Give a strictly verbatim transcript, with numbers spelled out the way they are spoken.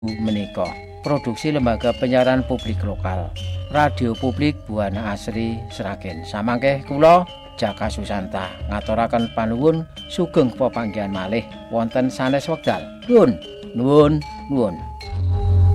menika produksi lembaga penyiaran publik lokal Radio Publik Buana Asri Sragen. Samangke kula Jaka Susanta ngaturaken panuwun sugeng pepanggihan malih wonten sanes wekdal. Nuwun, nuwun, nuwun.